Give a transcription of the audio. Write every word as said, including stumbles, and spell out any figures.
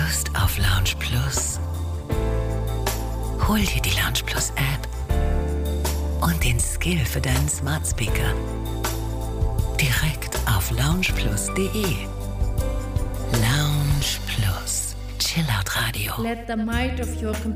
Lust auf Lounge Plus? Hol dir die Lounge Plus App und den Skill für deinen Smart Speaker direkt auf lounge plus punkt de. Lounge Plus, Chillout Radio. Let the might of your